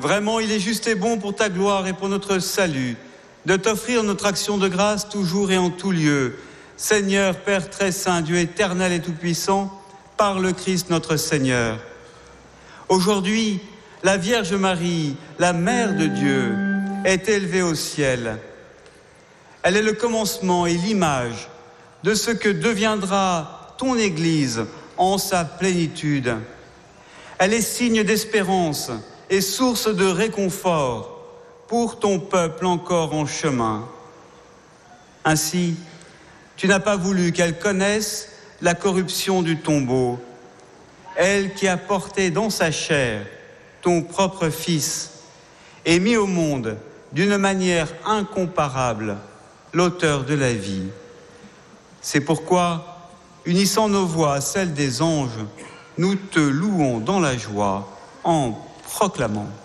Vraiment, il est juste et bon pour ta gloire et pour notre salut de t'offrir notre action de grâce toujours et en tout lieu. Seigneur, Père très saint, Dieu éternel et tout-puissant, par le Christ notre Seigneur. Aujourd'hui, la Vierge Marie, la Mère de Dieu, est élevée au ciel. Elle est le commencement et l'image de ce que deviendra ton Église en sa plénitude. Elle est signe d'espérance et source de réconfort pour ton peuple encore en chemin. Ainsi, tu n'as pas voulu qu'elle connaisse la corruption du tombeau, elle qui a porté dans sa chair ton propre Fils et mis au monde d'une manière incomparable l'auteur de la vie. C'est pourquoi, unissant nos voix à celles des anges, nous te louons dans la joie en proclamant.